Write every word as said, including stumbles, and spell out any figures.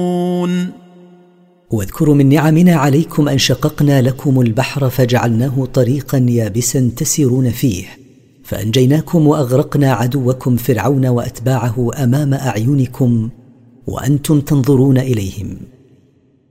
واذكروا من نعمنا عليكم أن شققنا لكم البحر فجعلناه طريقا يابسا تسيرون فيه، فأنجيناكم وأغرقنا عدوكم فرعون وأتباعه أمام أعينكم وأنتم تنظرون إليهم.